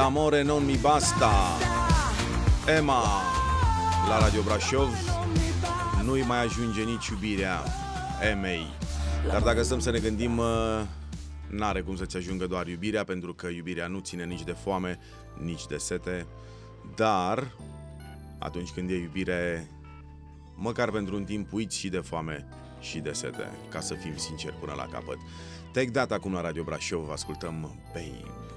L'amore non mi basta. Emma la Radio Brașov. Nu-i mai ajunge nici iubirea Emei. Dar dacă stăm să ne gândim, n-are cum să-ți ajungă doar iubirea, pentru că iubirea nu ține nici de foame, nici de sete. Dar atunci când e iubire, măcar pentru un timp uiți și de foame și de sete, ca să fim sinceri până la capăt. Take That acum la Radio Brașov, ascultăm Babe.